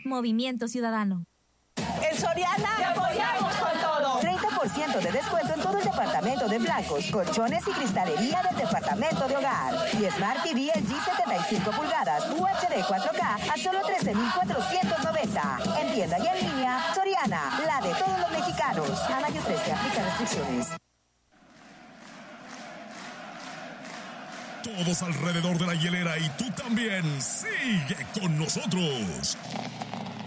Movimiento Ciudadano. En Soriana te apoyamos con todo. 30% de descuento en todo el departamento de blancos, colchones y cristalería del departamento de hogar. Y Smart TV LG 75 pulgadas UHD 4K a solo 13,490. En tienda y en línea, Soriana, la de todos los mexicanos. A mayo 13, aplica restricciones. Todos alrededor de la hielera y tú también. Sigue con nosotros.